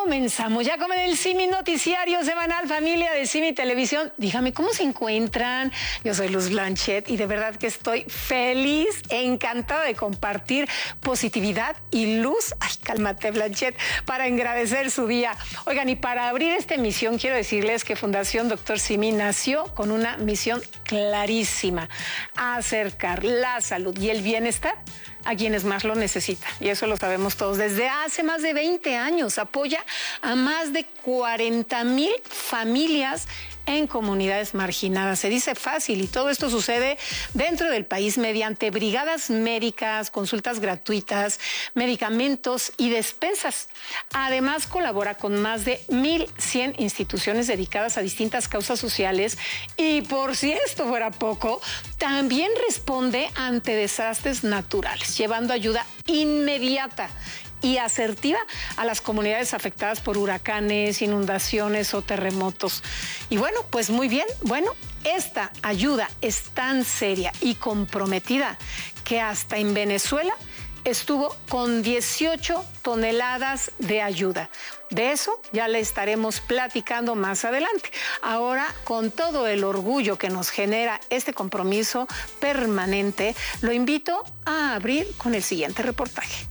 Comenzamos ya con el Simi Noticiario Semanal, familia de Simi Televisión. Dígame, ¿cómo se encuentran? Yo soy Luz Blanchet y de verdad que estoy feliz, encantada de compartir positividad y luz. Ay, cálmate, Blanchet, para engrandecer su día. Oigan, y para abrir esta emisión, quiero decirles que Fundación Dr. Simi nació con una misión clarísima: acercar la salud y el bienestar a quienes más lo necesitan. Y eso lo sabemos todos. Desde hace más de 20 años apoya a más de 40,000 familias en comunidades marginadas. Se dice fácil y todo esto sucede dentro del país mediante brigadas médicas, consultas gratuitas, medicamentos y despensas. Además, colabora con más de 1,100 instituciones dedicadas a distintas causas sociales y, por si esto fuera poco, también responde ante desastres naturales, llevando ayuda inmediata y asertiva a las comunidades afectadas por huracanes, inundaciones o terremotos. Y bueno, pues muy bien, esta ayuda es tan seria y comprometida que hasta en Venezuela estuvo con 18 toneladas de ayuda. De eso ya le estaremos platicando más adelante. Ahora, con todo el orgullo que nos genera este compromiso permanente, lo invito a abrir con el siguiente reportaje.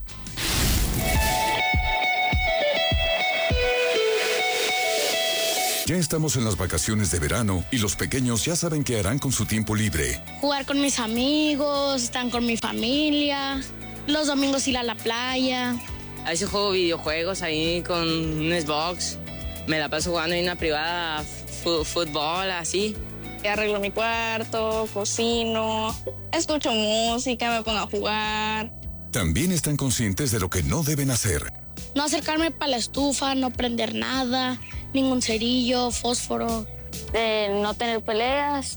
Ya estamos en las vacaciones de verano y los pequeños ya saben qué harán con su tiempo libre. Jugar con mis amigos, estar con mi familia, los domingos ir a la playa. A veces juego videojuegos ahí con un Xbox. Me la paso jugando en una privada, fútbol, así. Arreglo mi cuarto, cocino, escucho música, me pongo a jugar. También están conscientes de lo que no deben hacer. No acercarme para la estufa, no prender nada, ningún cerillo, fósforo. No tener peleas,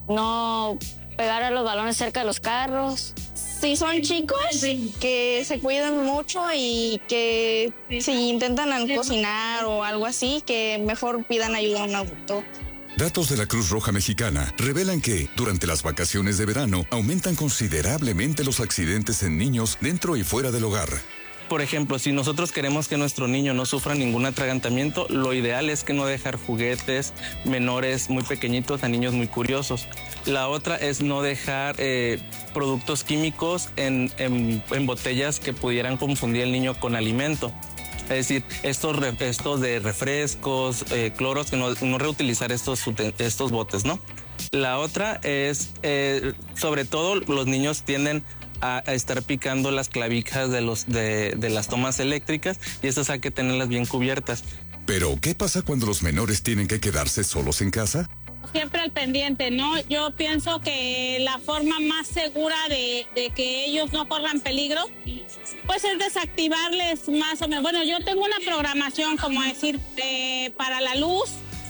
no pegar a los balones cerca de los carros. Si son chicos, que se cuiden mucho y que si intentan cocinar o algo así, que mejor pidan ayuda a un adulto. Datos de la Cruz Roja Mexicana revelan que, durante las vacaciones de verano, aumentan considerablemente los accidentes en niños dentro y fuera del hogar. Por ejemplo, si nosotros queremos que nuestro niño no sufra ningún atragantamiento, lo ideal es que no dejar juguetes menores muy pequeñitos a niños muy curiosos. La otra es no dejar productos químicos en botellas que pudieran confundir al niño con alimento. Es decir, estos de refrescos, cloros, que no reutilizar estos botes, ¿no? La otra es, sobre todo, los niños tienden a estar picando las clavijas de las tomas eléctricas y estas hay que tenerlas bien cubiertas. Pero, ¿qué pasa cuando los menores tienen que quedarse solos en casa? Siempre al pendiente, ¿no? Yo pienso que la forma más segura de que ellos no corran peligro, pues es desactivarles más o menos. Bueno, yo tengo una programación, como decir, para la luz,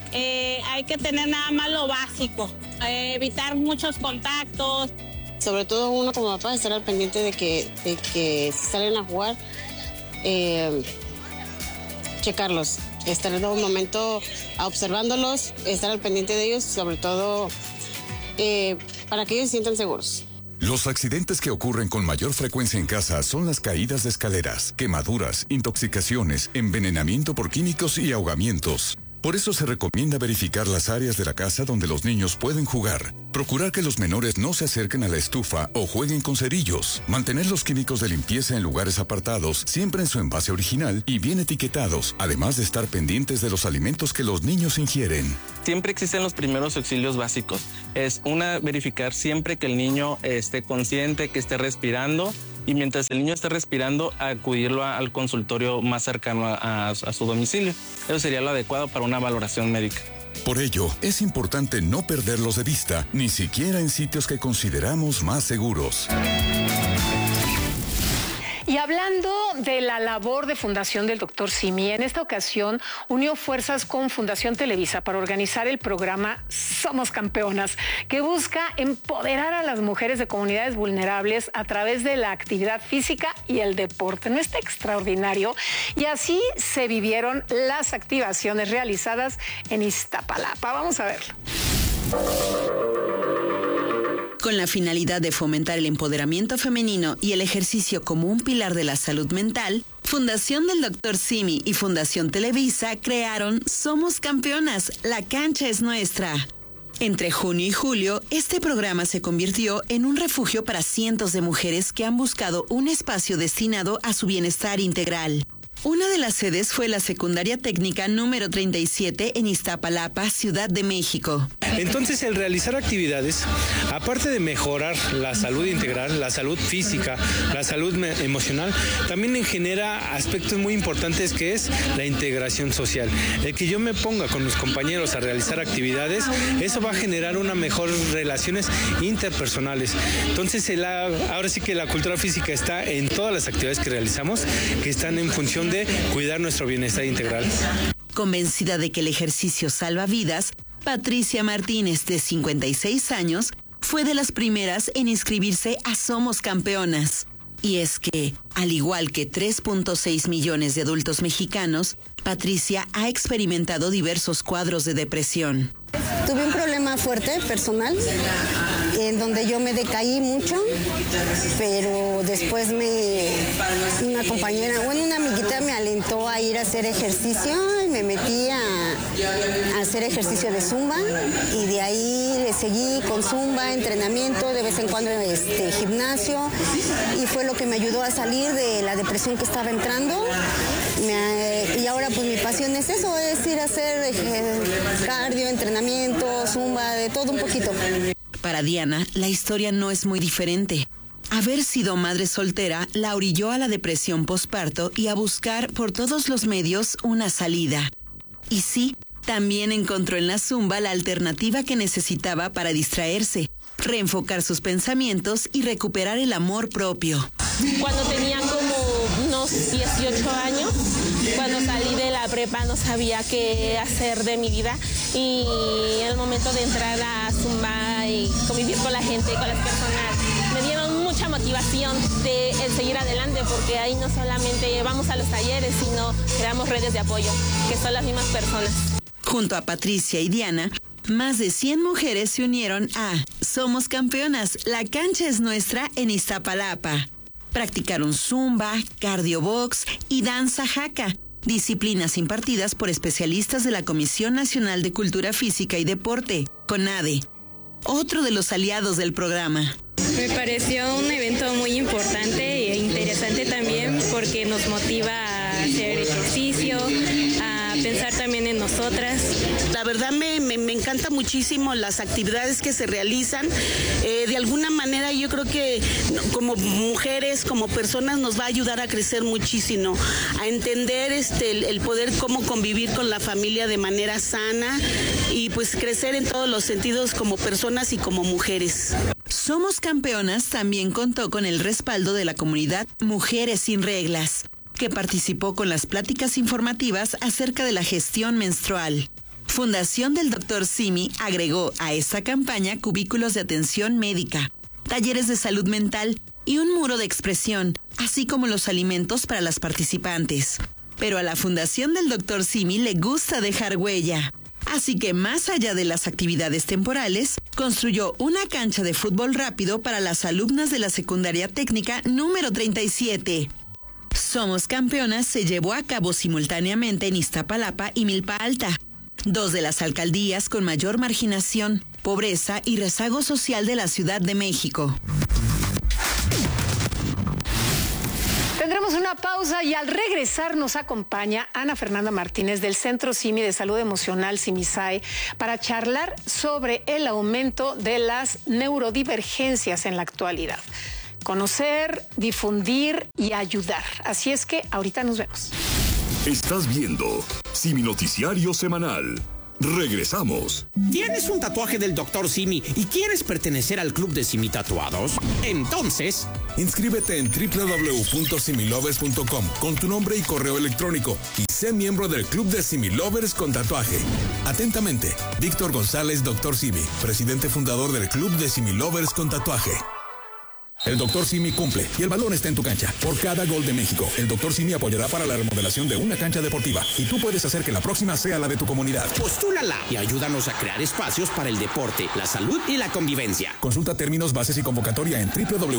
hay que tener nada más lo básico, evitar muchos contactos. Sobre todo uno como papá, estar al pendiente de que si salen a jugar, checarlos, estar en un momento observándolos, estar al pendiente de ellos, sobre todo para que ellos se sientan seguros. Los accidentes que ocurren con mayor frecuencia en casa son las caídas de escaleras, quemaduras, intoxicaciones, envenenamiento por químicos y ahogamientos. Por eso se recomienda verificar las áreas de la casa donde los niños pueden jugar, procurar que los menores no se acerquen a la estufa o jueguen con cerillos, mantener los químicos de limpieza en lugares apartados, siempre en su envase original y bien etiquetados, además de estar pendientes de los alimentos que los niños ingieren. Siempre existen los primeros auxilios básicos. Es verificar siempre que el niño esté consciente, que esté respirando, y mientras el niño esté respirando, acudirlo al consultorio más cercano a su domicilio. Eso sería lo adecuado para una valoración médica. Por ello, es importante no perderlos de vista, ni siquiera en sitios que consideramos más seguros. Y hablando de la labor de Fundación del Dr. Simi, en esta ocasión unió fuerzas con Fundación Televisa para organizar el programa Somos Campeonas, que busca empoderar a las mujeres de comunidades vulnerables a través de la actividad física y el deporte. ¿No está extraordinario? Y así se vivieron las activaciones realizadas en Iztapalapa. Vamos a verlo. Con la finalidad de fomentar el empoderamiento femenino y el ejercicio como un pilar de la salud mental, Fundación del Dr. Simi y Fundación Televisa crearon Somos Campeonas, la cancha es nuestra. Entre junio y julio, este programa se convirtió en un refugio para cientos de mujeres que han buscado un espacio destinado a su bienestar integral. Una de las sedes fue la Secundaria Técnica número 37 en Iztapalapa, Ciudad de México. Entonces, el realizar actividades, aparte de mejorar la salud integral, la salud física, la salud emocional, también genera aspectos muy importantes que es la integración social. El que yo me ponga con mis compañeros a realizar actividades, eso va a generar unas mejores relaciones interpersonales. Entonces, ahora sí que la cultura física está en todas las actividades que realizamos, que están en función de cuidar nuestro bienestar integral. Convencida de que el ejercicio salva vidas, Patricia Martínez, de 56 años, fue de las primeras en inscribirse a Somos Campeonas. Y es que, al igual que 3.6 millones de adultos mexicanos, Patricia ha experimentado diversos cuadros de depresión. Tuve un problema fuerte, personal, en donde yo me decaí mucho, pero después una compañera, una amiguita me alentó a ir a hacer ejercicio y me metí a hacer ejercicio de zumba y de ahí le seguí con zumba, entrenamiento, de vez en cuando gimnasio, y fue lo que me ayudó a salir de la depresión que estaba entrando. Y ahora pues mi pasión es eso, es ir a hacer cardio, entrenamiento, zumba, de todo un poquito. Para Diana, la historia no es muy diferente. Haber sido madre soltera la orilló a la depresión posparto y a buscar por todos los medios una salida. Y sí, también encontró en la zumba la alternativa que necesitaba para distraerse, reenfocar sus pensamientos y recuperar el amor propio. Cuando tenía como unos 18 años, cuando salí de la prepa no sabía qué hacer de mi vida, y en el momento de entrar a zumba y convivir con la gente, con las personas, me dieron mucha motivación de el seguir adelante, porque ahí no solamente vamos a los talleres, sino creamos redes de apoyo, que son las mismas personas. Junto a Patricia y Diana, más de 100 mujeres se unieron a Somos Campeonas, la cancha es nuestra en Iztapalapa. Practicaron zumba, cardio box y danza jaca, disciplinas impartidas por especialistas de la Comisión Nacional de Cultura Física y Deporte, CONADE, otro de los aliados del programa. Me pareció un evento muy importante e interesante también, porque nos motiva a hacer ejercicio, a pensar también en nosotras. La verdad me encanta muchísimo las actividades que se realizan. De alguna manera yo creo que como mujeres, como personas, nos va a ayudar a crecer muchísimo, a entender el poder cómo convivir con la familia de manera sana y pues crecer en todos los sentidos como personas y como mujeres. Somos Campeonas también contó con el respaldo de la comunidad Mujeres Sin Reglas, que participó con las pláticas informativas acerca de la gestión menstrual. Fundación del Dr. Simi agregó a esta campaña cubículos de atención médica, talleres de salud mental y un muro de expresión, así como los alimentos para las participantes. Pero a la Fundación del Dr. Simi le gusta dejar huella. Así que más allá de las actividades temporales, construyó una cancha de fútbol rápido para las alumnas de la Secundaria Técnica número 37. Somos Campeonas se llevó a cabo simultáneamente en Iztapalapa y Milpa Alta, dos de las alcaldías con mayor marginación, pobreza y rezago social de la Ciudad de México. Tendremos una pausa y al regresar nos acompaña Ana Fernanda Martínez del Centro Simi de Salud Emocional Simisae para charlar sobre el aumento de las neurodivergencias en la actualidad. Conocer, difundir y ayudar. Así es que ahorita nos vemos. Estás viendo Simi Noticiario Semanal. Regresamos. ¿Tienes un tatuaje del Dr. Simi y quieres pertenecer al club de Simi Tatuados? Entonces, inscríbete en www.similovers.com con tu nombre y correo electrónico y sé miembro del club de Simi Lovers con tatuaje. Atentamente, Víctor González, Dr. Simi, presidente fundador del club de Simi Lovers con tatuaje. El Dr. Simi cumple y el balón está en tu cancha. Por cada gol de México, el Dr. Simi apoyará para la remodelación de una cancha deportiva y tú puedes hacer que la próxima sea la de tu comunidad. Postúlala y ayúdanos a crear espacios para el deporte, la salud y la convivencia. Consulta términos, bases y convocatoria en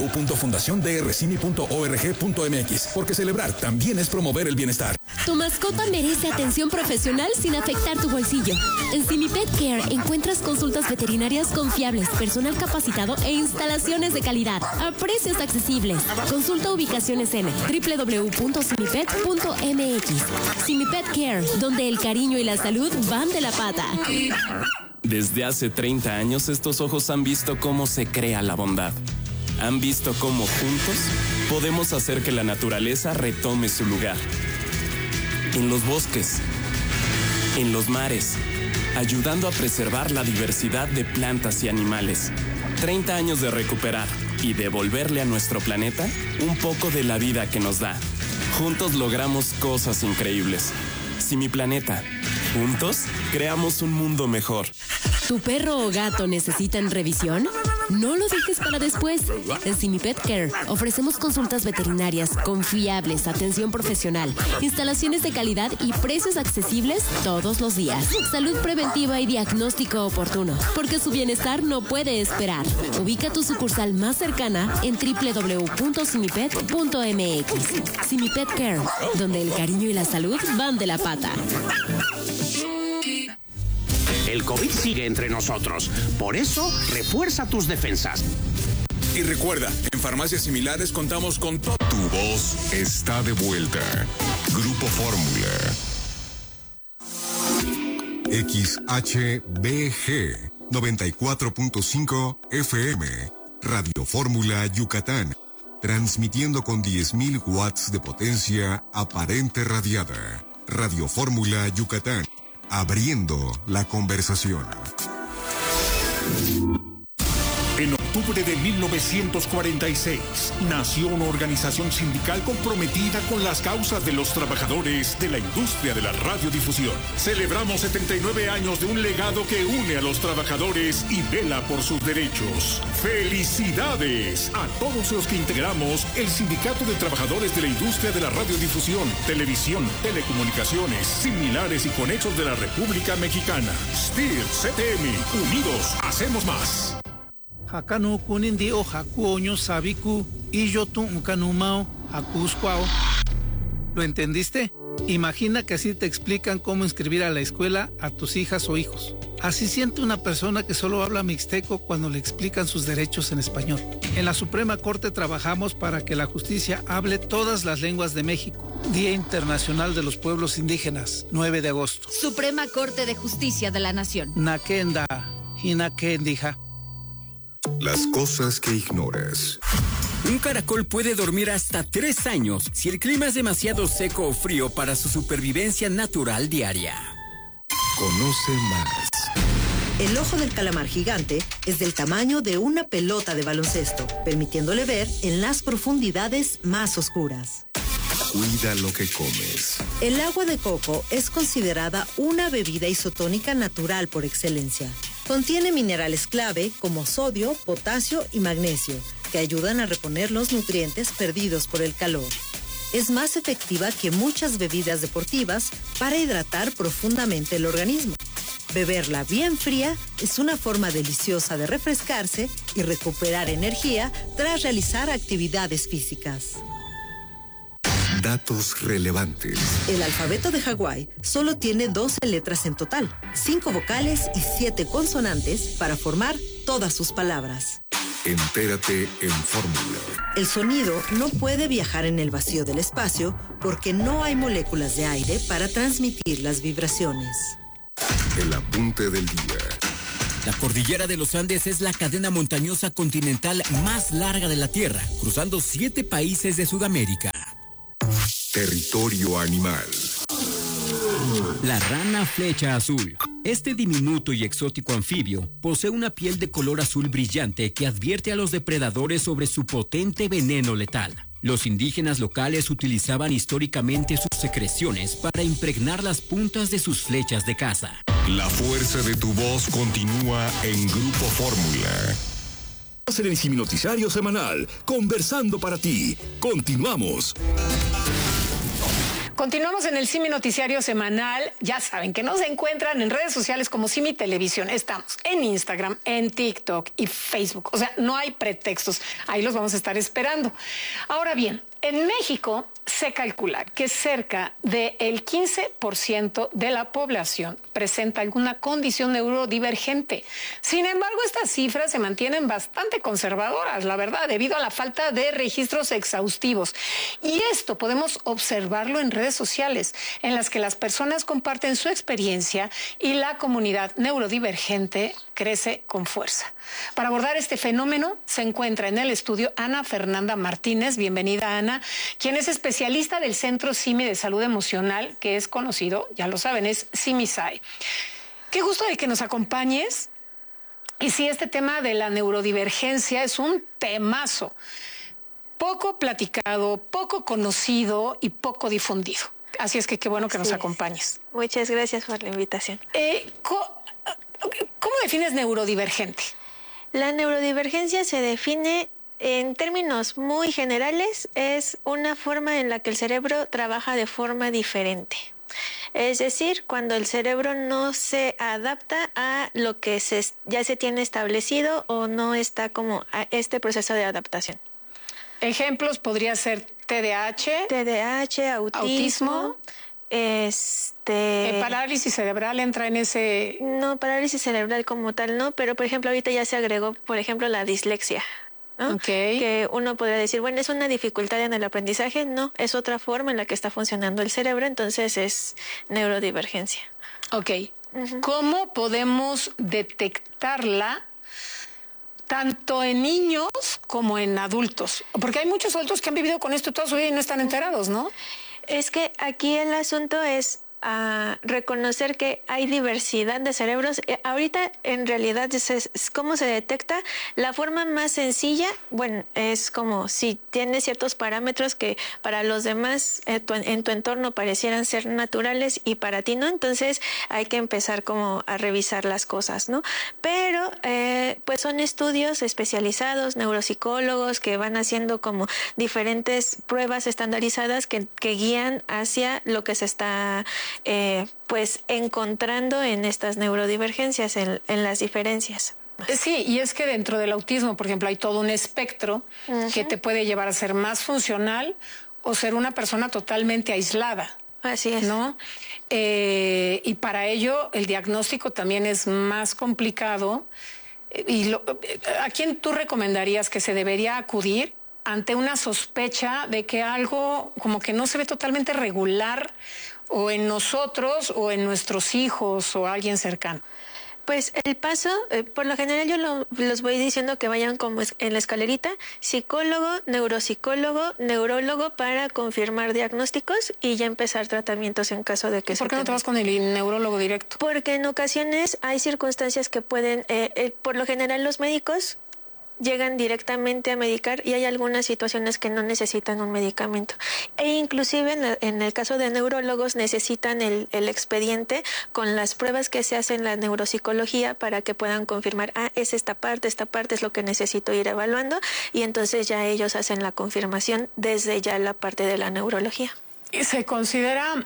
www.fundaciondrcimi.org.mx, porque celebrar también es promover el bienestar. Tu mascota merece atención profesional sin afectar tu bolsillo. En Simi Pet Care encuentras consultas veterinarias confiables, personal capacitado e instalaciones de calidad a precios accesibles. Consulta ubicaciones en www.simipet.mx. Simi Pet Care, donde el cariño y la salud van de la pata. Desde hace 30 años estos ojos han visto cómo se crea la bondad. Han visto cómo juntos podemos hacer que la naturaleza retome su lugar. En los bosques, en los mares, ayudando a preservar la diversidad de plantas y animales. 30 años de recuperar y devolverle a nuestro planeta un poco de la vida que nos da. Juntos logramos cosas increíbles. Simi Planeta. Juntos creamos un mundo mejor. ¿Tu perro o gato necesitan revisión? No lo dejes para después. En Simi Pet Care ofrecemos consultas veterinarias confiables, atención profesional, instalaciones de calidad y precios accesibles todos los días. Salud preventiva y diagnóstico oportuno, porque su bienestar no puede esperar. Ubica tu sucursal más cercana en www.simipet.mx. Simi Pet Care, donde el cariño y la salud van de la pata. El COVID sigue entre nosotros. Por eso, refuerza tus defensas. Y recuerda, en farmacias similares contamos con todo. Tu voz está de vuelta. Grupo Fórmula. XHBG 94.5 FM. Radio Fórmula Yucatán. Transmitiendo con 10.000 watts de potencia aparente radiada. Radio Fórmula Yucatán. Abriendo la conversación. En octubre de 1946, nació una organización sindical comprometida con las causas de los trabajadores de la industria de la radiodifusión. Celebramos 79 años de un legado que une a los trabajadores y vela por sus derechos. ¡Felicidades a todos los que integramos el Sindicato de Trabajadores de la Industria de la Radiodifusión, Televisión, Telecomunicaciones, Similares y Conexos de la República Mexicana! STIR, CTM, unidos, hacemos más. Hakanu kunindi o hakuoño sabiku y yo tu unkanumao hakuscuao. ¿Lo entendiste? Imagina que así te explican cómo inscribir a la escuela a tus hijas o hijos. Así siente una persona que solo habla mixteco cuando le explican sus derechos en español. En la Suprema Corte trabajamos para que la justicia hable todas las lenguas de México. Día Internacional de los Pueblos Indígenas, 9 de agosto. Suprema Corte de Justicia de la Nación. Nakenda, hinakendija. Las cosas que ignoras. Un caracol puede dormir hasta 3 años si el clima es demasiado seco o frío para su supervivencia natural diaria. Conoce más. El ojo del calamar gigante es del tamaño de una pelota de baloncesto, permitiéndole ver en las profundidades más oscuras. Cuida lo que comes. El agua de coco es considerada una bebida isotónica natural por excelencia. Contiene minerales clave como sodio, potasio y magnesio, que ayudan a reponer los nutrientes perdidos por el calor. Es más efectiva que muchas bebidas deportivas para hidratar profundamente el organismo. Beberla bien fría es una forma deliciosa de refrescarse y recuperar energía tras realizar actividades físicas. Datos relevantes. El alfabeto de Hawái solo tiene 12 letras en total, 5 vocales y 7 consonantes para formar todas sus palabras. Entérate en Fórmula. El sonido no puede viajar en el vacío del espacio porque no hay moléculas de aire para transmitir las vibraciones. El apunte del día. La cordillera de los Andes es la cadena montañosa continental más larga de la Tierra, cruzando 7 países de Sudamérica. Territorio animal. La rana flecha azul. Este diminuto y exótico anfibio posee una piel de color azul brillante que advierte a los depredadores sobre su potente veneno letal. Los indígenas locales utilizaban históricamente sus secreciones para impregnar las puntas de sus flechas de caza. La fuerza de tu voz continúa en Grupo Fórmula. En el Simi Noticiario Semanal, conversando para ti. Continuamos. Continuamos en el Simi Noticiario Semanal. Ya saben que nos encuentran en redes sociales como Simi Televisión. Estamos en Instagram, en TikTok y Facebook. O sea, no hay pretextos. Ahí los vamos a estar esperando. Ahora bien, en México se calcula que cerca del 15% de la población presenta alguna condición neurodivergente. Sin embargo, estas cifras se mantienen bastante conservadoras, la verdad, debido a la falta de registros exhaustivos. Y esto podemos observarlo en redes sociales, en las que las personas comparten su experiencia y la comunidad neurodivergente crece con fuerza. Para abordar este fenómeno se encuentra en el estudio Ana Fernanda Martínez. Bienvenida, Ana, quien es especialista del Centro Simi de Salud Emocional, que es conocido, ya lo saben, es Simisai. Qué gusto de que nos acompañes. Y sí, este tema de la neurodivergencia es un temazo, poco platicado, poco conocido y poco difundido. Así es que qué bueno que nos acompañes. Muchas gracias por la invitación. ¿Cómo defines neurodivergente? La neurodivergencia se define en términos muy generales, es una forma en la que el cerebro trabaja de forma diferente. Es decir, cuando el cerebro no se adapta a lo que ya se tiene establecido o no está como a este proceso de adaptación. Ejemplos podría ser TDAH, autismo. Parálisis cerebral entra en ese... No, parálisis cerebral como tal no, pero por ejemplo ahorita ya se agregó, por ejemplo, la dislexia, ¿no? Okay. Que uno podría decir, bueno, es una dificultad en el aprendizaje. No, es otra forma en la que está funcionando el cerebro, entonces es neurodivergencia. Ok. ¿Cómo podemos detectarla tanto en niños como en adultos? Porque hay muchos adultos que han vivido con esto toda su vida y no están enterados, ¿no? Es que aquí el asunto es reconocer que hay diversidad de cerebros. Ahorita en realidad es cómo se detecta. La forma más sencilla, bueno, es como si tienes ciertos parámetros que para los demás en tu entorno parecieran ser naturales y para ti no, entonces hay que empezar como a revisar las cosas, ¿no? Pero pues son estudios especializados, neuropsicólogos que van haciendo como diferentes pruebas estandarizadas que guían hacia lo que se está pues encontrando en estas neurodivergencias, en las diferencias. Sí, y es que dentro del autismo, por ejemplo, hay todo un espectro que te puede llevar a ser más funcional o ser una persona totalmente aislada. Así es. ¿No? Y para ello el diagnóstico también es más complicado. ¿A quién tú recomendarías que se debería acudir ante una sospecha de que algo como que no se ve totalmente regular o en nosotros o en nuestros hijos o alguien cercano? Pues el paso, por lo general yo los voy diciendo que vayan como en la escalerita: psicólogo, neuropsicólogo, neurólogo para confirmar diagnósticos y ya empezar tratamientos en caso de que... ¿Por qué no te vas con el neurólogo directo? Porque en ocasiones hay circunstancias que pueden, por lo general los médicos llegan directamente a medicar y hay algunas situaciones que no necesitan un medicamento. E inclusive en el caso de neurólogos necesitan el expediente con las pruebas que se hacen en la neuropsicología para que puedan confirmar, es esta parte es lo que necesito ir evaluando, y entonces ya ellos hacen la confirmación desde ya la parte de la neurología. ¿Se considera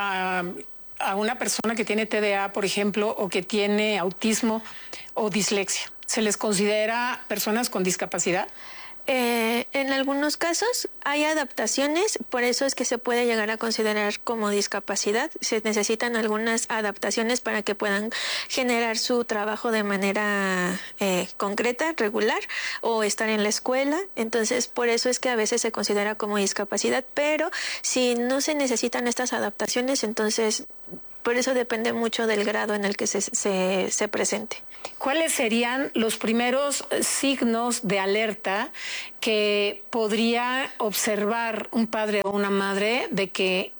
a una persona que tiene TDA, por ejemplo, o que tiene autismo o dislexia, se les considera personas con discapacidad? En algunos casos hay adaptaciones, por eso es que se puede llegar a considerar como discapacidad. Se necesitan algunas adaptaciones para que puedan generar su trabajo de manera concreta, regular, o estar en la escuela. Entonces, por eso es que a veces se considera como discapacidad, pero si no se necesitan estas adaptaciones, entonces... Por eso depende mucho del grado en el que se presente. ¿Cuáles serían los primeros signos de alerta que podría observar un padre o una madre de que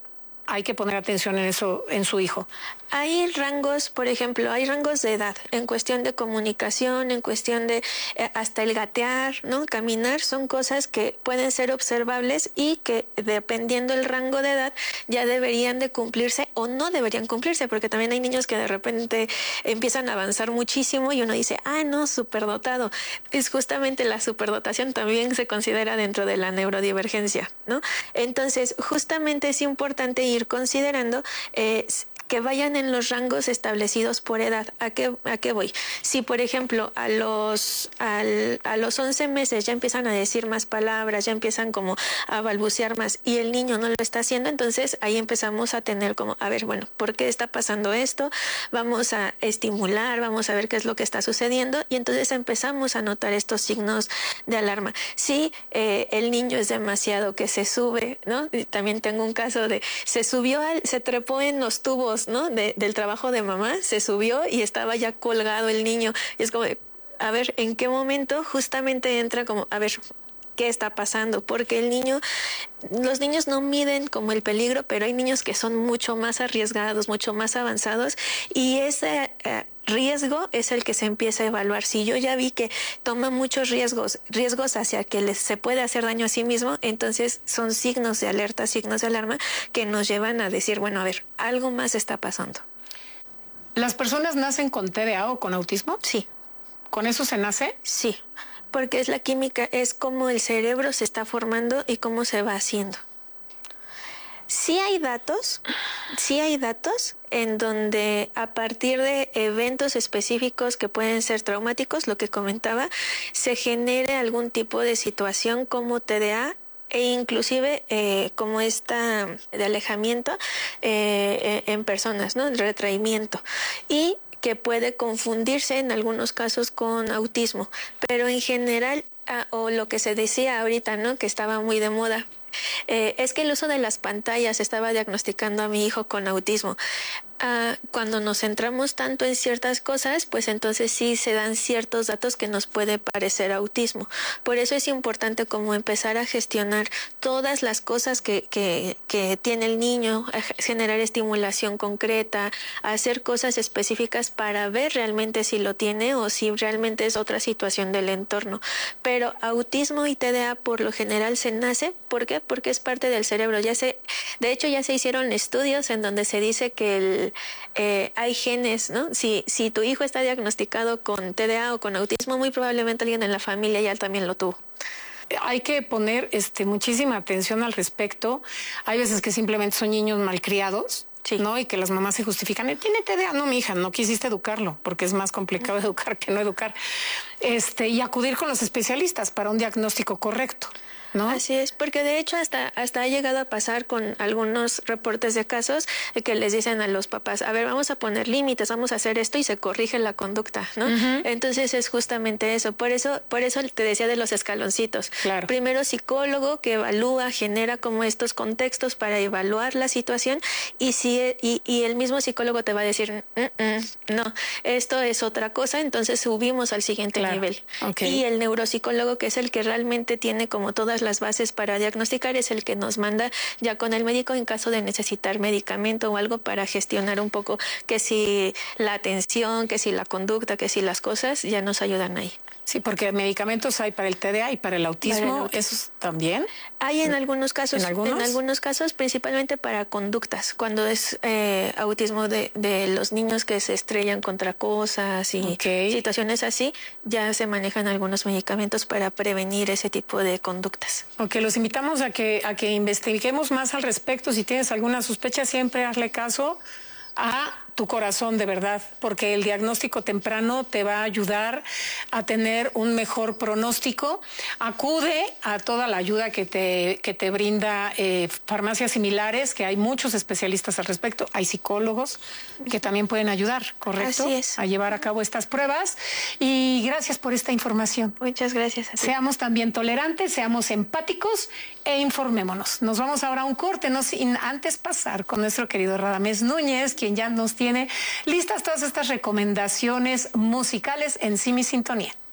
hay que poner atención en eso en su hijo? Hay rangos, por ejemplo, hay rangos de edad en cuestión de comunicación, en cuestión de hasta el gatear, ¿no? Caminar, son cosas que pueden ser observables y que dependiendo del rango de edad ya deberían de cumplirse o no deberían cumplirse, porque también hay niños que de repente empiezan a avanzar muchísimo y uno dice, no, superdotado. Es justamente la superdotación también se considera dentro de la neurodivergencia, ¿no? Entonces, justamente es importante ir considerando que vayan en los rangos establecidos por edad. ¿A qué voy? Si, por ejemplo, a los 11 meses ya empiezan a decir más palabras, ya empiezan como a balbucear más y el niño no lo está haciendo, entonces ahí empezamos a tener como, a ver, bueno, ¿por qué está pasando esto? Vamos a estimular, vamos a ver qué es lo que está sucediendo y entonces empezamos a notar estos signos de alarma. Si el niño es demasiado que se sube, ¿no? Y también tengo un caso de, se trepó en los tubos, ¿no? Del trabajo de mamá, se subió y estaba ya colgado el niño. Y es como, a ver, ¿en qué momento justamente entra como, a ver, qué está pasando? Porque los niños no miden como el peligro, pero hay niños que son mucho más arriesgados, mucho más avanzados y ese riesgo es el que se empieza a evaluar. Si yo ya vi que toma muchos riesgos hacia que se puede hacer daño a sí mismo, entonces son signos de alerta, signos de alarma que nos llevan a decir, bueno, a ver, algo más está pasando. ¿Las personas nacen con TDA o con autismo? Sí. ¿Con eso se nace? Sí, porque es la química, es cómo el cerebro se está formando y cómo se va haciendo. Sí hay datos en donde a partir de eventos específicos que pueden ser traumáticos, lo que comentaba, se genere algún tipo de situación como TDA e inclusive como esta de alejamiento en personas, ¿no? El retraimiento. Y que puede confundirse en algunos casos con autismo, pero en general, o lo que se decía ahorita, ¿no? Que estaba muy de moda, es que el uso de las pantallas estaba diagnosticando a mi hijo con autismo. Cuando nos centramos tanto en ciertas cosas, pues entonces sí se dan ciertos datos que nos puede parecer autismo. Por eso es importante como empezar a gestionar todas las cosas que tiene el niño, a generar estimulación concreta, a hacer cosas específicas para ver realmente si lo tiene o si realmente es otra situación del entorno. Pero autismo y TDA por lo general se nace, ¿por qué? Porque es parte del cerebro. De hecho ya se hicieron estudios en donde se dice que hay genes, ¿no? Si tu hijo está diagnosticado con TDA o con autismo, muy probablemente alguien en la familia ya también lo tuvo. Hay que poner muchísima atención al respecto. Hay veces que simplemente son niños malcriados, sí, ¿no? Y que las mamás se justifican. ¿Tiene TDA? No, mi hija, no quisiste educarlo, porque es más complicado educar que no educar. Y acudir con los especialistas para un diagnóstico correcto, ¿no? Así es, porque de hecho hasta ha llegado a pasar con algunos reportes de casos que les dicen a los papás, a ver, vamos a poner límites, vamos a hacer esto y se corrige la conducta, ¿no? Uh-huh. Entonces es justamente eso. Por eso te decía de los escaloncitos. Claro. Primero psicólogo que evalúa, genera como estos contextos para evaluar la situación y el mismo psicólogo te va a decir, no, esto es otra cosa, entonces subimos al siguiente nivel. Okay. Y el neuropsicólogo, que es el que realmente tiene como todas las bases para diagnosticar, es el que nos manda ya con el médico en caso de necesitar medicamento o algo para gestionar un poco que si la atención, que si la conducta, que si las cosas ya nos ayudan ahí. Sí, porque medicamentos hay para el TDA y para el autismo, ¿esos también? Hay en algunos casos, ¿En algunos casos principalmente para conductas, cuando es autismo de los niños que se estrellan contra cosas y situaciones así, ya se manejan algunos medicamentos para prevenir ese tipo de conductas. Ok, los invitamos a que investiguemos más al respecto. Si tienes alguna sospecha, siempre hazle caso a tu corazón, de verdad, porque el diagnóstico temprano te va a ayudar a tener un mejor pronóstico. Acude a toda la ayuda que te brinda farmacias similares, que hay muchos especialistas al respecto. Hay psicólogos que también pueden ayudar, ¿correcto? Así es. A llevar a cabo estas pruebas. Y gracias por esta información. Muchas gracias a ti. Seamos también tolerantes, seamos empáticos e informémonos. Nos vamos ahora a un corte, no sin antes pasar con nuestro querido Radamés Núñez, quien ya nos tiene listas todas estas recomendaciones musicales en Sí Mi Sintonía.